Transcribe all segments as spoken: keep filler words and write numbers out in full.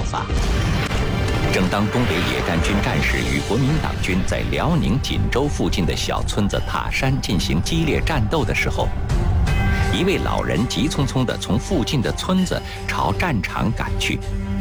发。正当东北野战军战士与国民党军在辽宁锦州附近的小村子塔山进行激烈战斗的时候，一位老人急匆匆地从附近的村子朝战场赶去。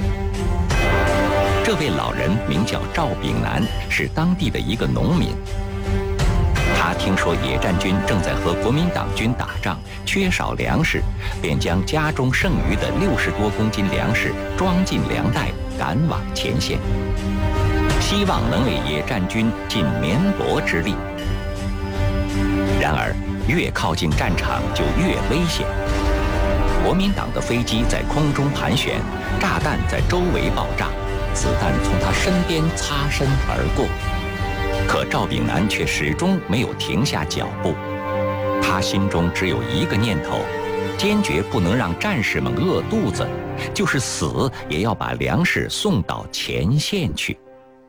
这位老人名叫赵炳南，是当地的一个农民。他听说野战军正在和国民党军打仗，缺少粮食，便将家中剩余的六十多公斤粮食装进粮袋，赶往前线，希望能为野战军尽绵薄之力。然而，越靠近战场就越危险。国民党的飞机在空中盘旋，炸弹在周围爆炸，子弹从他身边擦身而过。可赵炳南却始终没有停下脚步，他心中只有一个念头，坚决不能让战士们饿肚子，就是死也要把粮食送到前线去。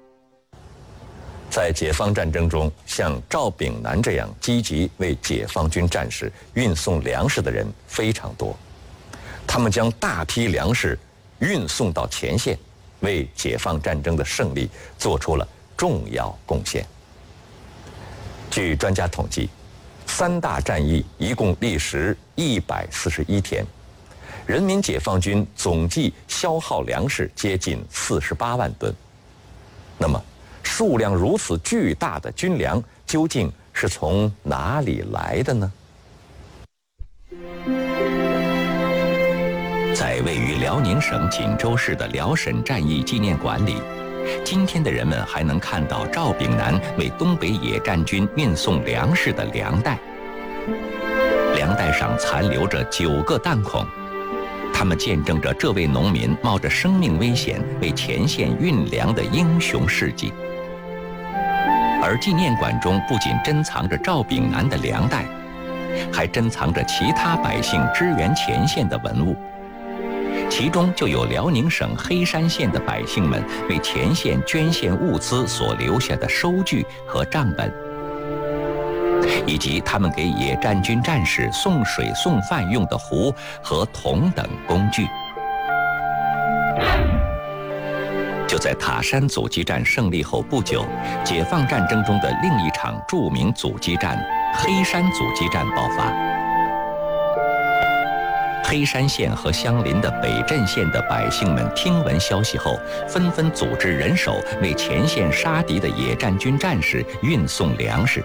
在解放战争中，像赵炳南这样积极为解放军战士运送粮食的人非常多，他们将大批粮食运送到前线，为解放战争的胜利做出了重要贡献。据专家统计，三大战役一共历时一百四十一天，人民解放军总计消耗粮食接近四十八万吨。那么，数量如此巨大的军粮究竟是从哪里来的呢？ 在位于辽宁省锦州市的辽沈战役纪念馆里，今天的人们还能看到赵炳南为东北野战军运送粮食的粮袋。粮袋上残留着九个弹孔，他们见证着这位农民冒着生命危险为前线运粮的英雄事迹。而纪念馆中不仅珍藏着赵炳南的粮袋，还珍藏着其他百姓支援前线的文物。其中就有辽宁省黑山县的百姓们为前线捐献物资所留下的收据和账本，以及他们给野战军战士送水送饭用的壶和铜等工具。就在塔山阻击战胜利后不久，解放战争中的另一场著名阻击战——黑山阻击战爆发。黑山县和相邻的北镇县的百姓们听闻消息后，纷纷组织人手为前线杀敌的野战军战士运送粮食。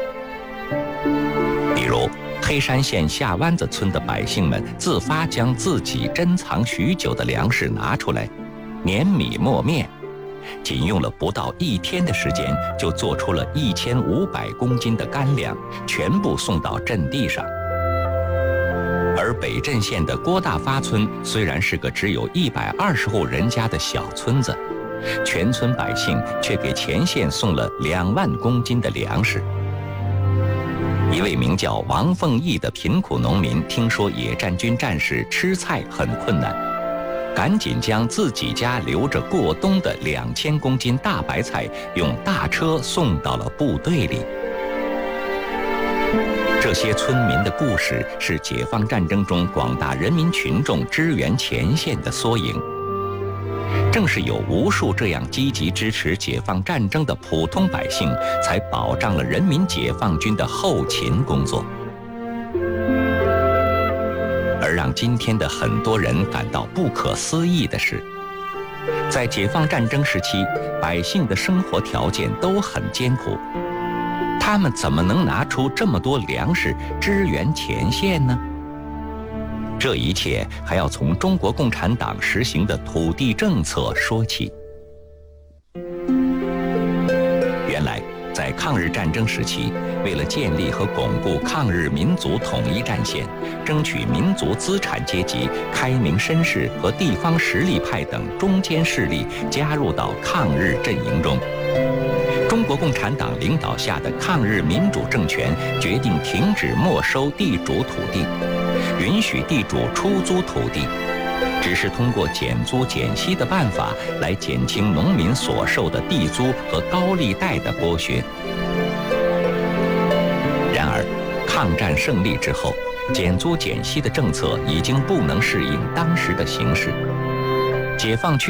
比如，黑山县下湾子村的百姓们自发将自己珍藏许久的粮食拿出来，碾米磨面，仅用了不到一天的时间，就做出了一千五百公斤的干粮，全部送到阵地上。而北镇县的郭大发村虽然是个只有一百二十户人家的小村子，全村百姓却给前线送了两万公斤的粮食。一位名叫王凤义的贫苦农民听说野战军战士吃菜很困难，赶紧将自己家留着过冬的两千公斤大白菜用大车送到了部队里。这些村民的故事是解放战争中广大人民群众支援前线的缩影。正是有无数这样积极支持解放战争的普通百姓，才保障了人民解放军的后勤工作。而让今天的很多人感到不可思议的是，在解放战争时期，百姓的生活条件都很艰苦，他们怎么能拿出这么多粮食支援前线呢？这一切还要从中国共产党实行的土地政策说起。原来，在抗日战争时期，为了建立和巩固抗日民族统一战线，争取民族资产阶级、开明绅士和地方实力派等中坚势力加入到抗日阵营中。中国共产党领导下的抗日民主政权决定停止没收地主土地，允许地主出租土地，只是通过减租减息的办法来减轻农民所受的地租和高利贷的剥削。然而，抗战胜利之后，减租减息的政策已经不能适应当时的形势，解放区